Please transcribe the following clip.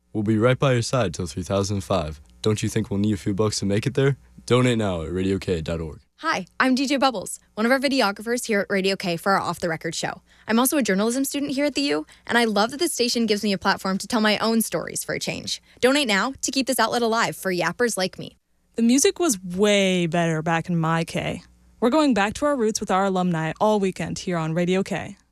We'll be right by your side till 3005. Don't you think we'll need a few bucks to make it there? Donate now at radiok.org. Hi, I'm DJ Bubbles, one of our videographers here at Radio K for our Off the Record show. I'm also a journalism student here at the U, and I love that the station gives me a platform to tell my own stories for a change. Donate now to keep this outlet alive for yappers like me. The music was way better back in my K. We're going back to our roots with our alumni all weekend here on Radio K.